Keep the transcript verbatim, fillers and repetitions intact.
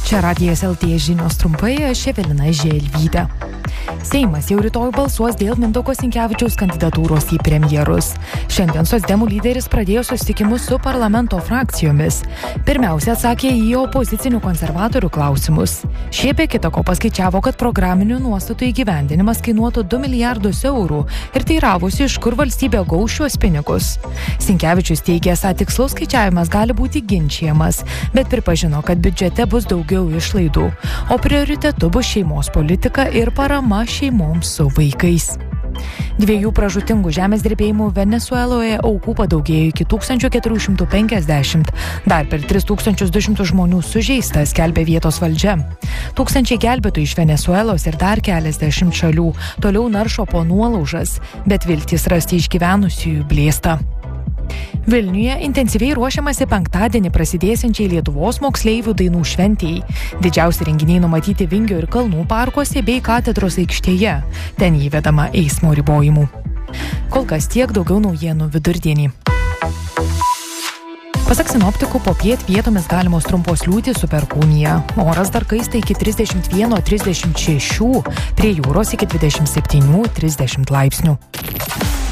Čia Radijas L T žinios trumpai, aš Evelina Želvytė. Seimas jau rytoj balsuos dėl Mindaugo Sinkevičiaus kandidatūros į premjerus. Šiandien socdemų lyderis pradėjo susitikimus su parlamento frakcijomis. Pirmiausia atsakė į opozicinių konservatorių klausimus. Šie be kita ko paskaičiavo, kad programinių nuostatų įgyvendinimas kainuotų du milijardus eurų ir teiravosi, iš kur valstybė gaus šiuos pinigus. Sinkevičius teigė, esą tikslus skaičiavimas gali būti ginčiamas, bet pripažino, kad biudžete bus daugiau išlaidų, o prioritetu bus šeimos politika ir parama šeimoms su vaikais. Dviejų pražūtingų žemės drebėjimų Venesueloje aukų padaugėjo iki tūkstančio keturių šimtų penkiasdešimt. Dar per tris tūkstančius du šimtus žmonių sužeista, skelbia vietos valdžia. Tūkstančiai gelbėtojų iš Venesuelos ir dar keliasdešimt šalių toliau naršo po nuolaužas, bet viltys rasti išgyvenusiųjų blėsta. Vilniuje intensyviai ruošiamasi penktadienį prasidėsiančiai Lietuvos moksleivių dainų šventei. Didžiausi renginiai numatyti Vingio ir Kalnų parkuose bei katedros aikštėje. Ten įvedama eismo ribojimų. Kol kas tiek, daugiau naujienų vidurdienį. Pasak sinoptikų, popiet vietomis galimos trumpos liūtys su perkūnija. Oras dar kaista iki trisdešimt vienas trisdešimt šeši, prie jūros iki dvidešimt septyni trisdešimt laipsnių.